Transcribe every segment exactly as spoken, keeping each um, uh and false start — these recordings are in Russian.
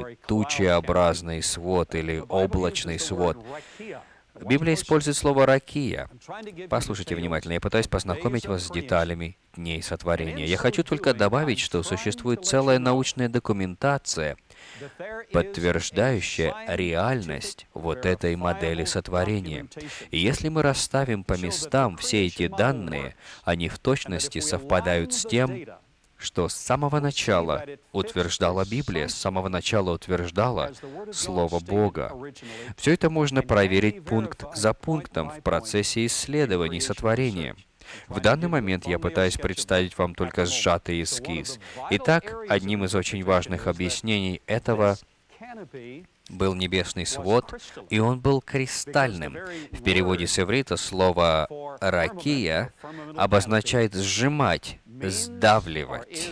тучеобразный свод или облачный свод. Библия использует слово «ракия». Послушайте внимательно, я пытаюсь познакомить вас с деталями дней сотворения. Я хочу только добавить, что существует целая научная документация, подтверждающая реальность вот этой модели сотворения. И если мы расставим по местам все эти данные, они в точности совпадают с тем, что с самого начала утверждала Библия, с самого начала утверждала Слово Бога. Все это можно проверить пункт за пунктом в процессе исследований сотворения. В данный момент я пытаюсь представить вам только сжатый эскиз. Итак, одним из очень важных объяснений этого был небесный свод, и он был кристальным. В переводе с иврита слово «ракия» обозначает «сжимать», «сдавливать».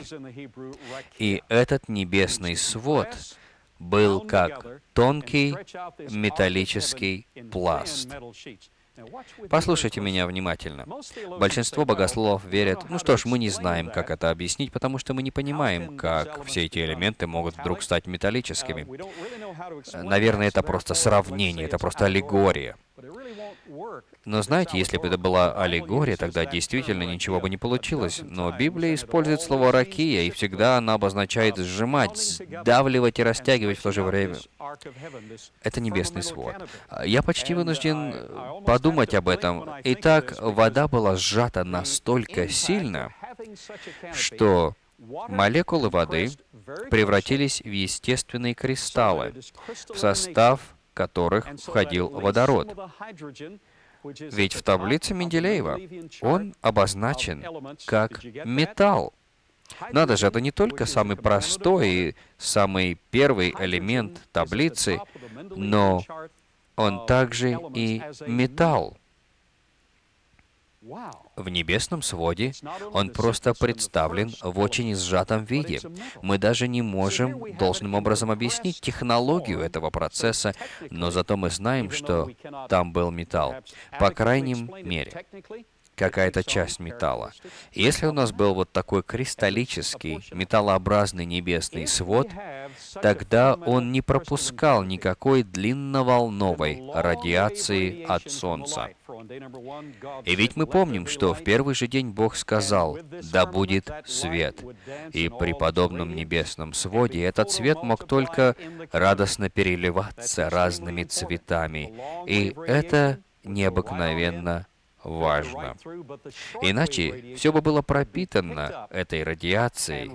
И этот небесный свод был как тонкий металлический пласт. Послушайте меня внимательно. Большинство богословов верят, ну что ж, мы не знаем, как это объяснить, потому что мы не понимаем, как все эти элементы могут вдруг стать металлическими. Наверное, это просто сравнение, это просто аллегория. Но знаете, если бы это была аллегория, тогда действительно ничего бы не получилось. Но Библия использует слово «ракия», и всегда она обозначает сжимать, сдавливать и растягивать в то же время. Это небесный свод. Я почти вынужден подумать об этом. Итак, вода была сжата настолько сильно, что молекулы воды превратились в естественные кристаллы, в состав которых входил водород. Ведь в таблице Менделеева он обозначен как металл. Надо же, это не только самый простой и самый первый элемент таблицы, но он также и металл. В небесном своде он просто представлен в очень сжатом виде. Мы даже не можем должным образом объяснить технологию этого процесса, но зато мы знаем, что там был металл. По крайней мере, какая-то часть металла. Если у нас был вот такой кристаллический, металлообразный небесный свод, тогда он не пропускал никакой длинноволновой радиации от Солнца. И ведь мы помним, что в первый же день Бог сказал: «Да будет свет». И при подобном небесном своде этот свет мог только радостно переливаться разными цветами. И это необыкновенно важно. Иначе все бы было пропитано этой радиацией.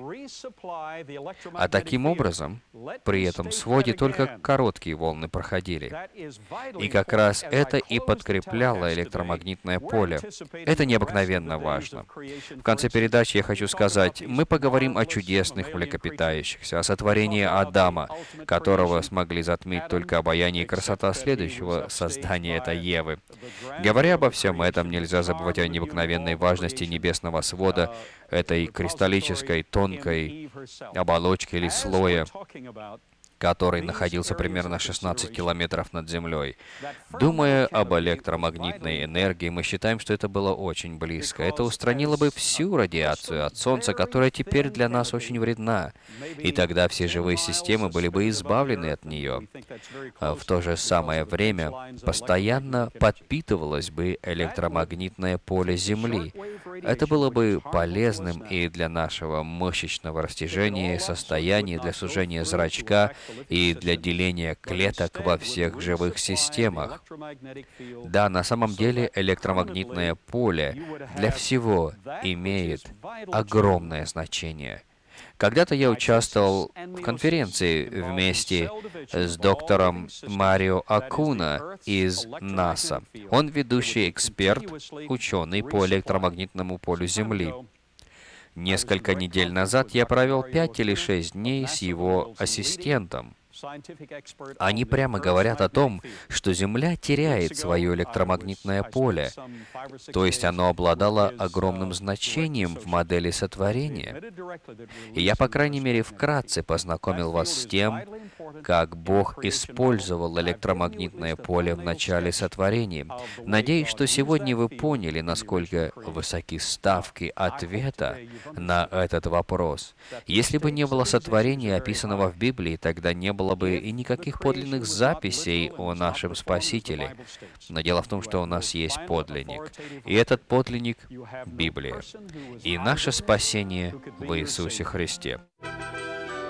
А таким образом, при этом своде только короткие волны проходили. И как раз это и подкрепляло электромагнитное поле. Это необыкновенно важно. В конце передачи я хочу сказать, мы поговорим о чудесных млекопитающихся, о сотворении Адама, которого смогли затмить только обаяние и красота следующего создания, это Евы. Говоря обо всем этом, нельзя забывать о необыкновенной важности небесного свода, этой кристаллической тонкой оболочки или слоя, который находился примерно шестнадцать километров над Землей. Думая об электромагнитной энергии, мы считаем, что это было очень близко. Это устранило бы всю радиацию от Солнца, которая теперь для нас очень вредна. И тогда все живые системы были бы избавлены от нее. А в то же самое время постоянно подпитывалось бы электромагнитное поле Земли. Это было бы полезным и для нашего мышечного растяжения, состояния, для сужения зрачка, и для деления клеток во всех живых системах. Да, на самом деле электромагнитное поле для всего имеет огромное значение. Когда-то я участвовал в конференции вместе с доктором Марио Акуна из НАСА. Он ведущий эксперт, ученый по электромагнитному полю Земли. Несколько недель назад я провел пять или шесть дней с его ассистентом. Они прямо говорят о том, что Земля теряет свое электромагнитное поле, то есть оно обладало огромным значением в модели сотворения. И я, по крайней мере, вкратце познакомил вас с тем, как Бог использовал электромагнитное поле в начале сотворения. Надеюсь, что сегодня вы поняли, насколько высоки ставки ответа на этот вопрос. Если бы не было сотворения, описанного в Библии, тогда не было бы и никаких подлинных записей о нашем Спасителе. Но дело в том, что у нас есть подлинник. И этот подлинник — Библия. И наше спасение в Иисусе Христе.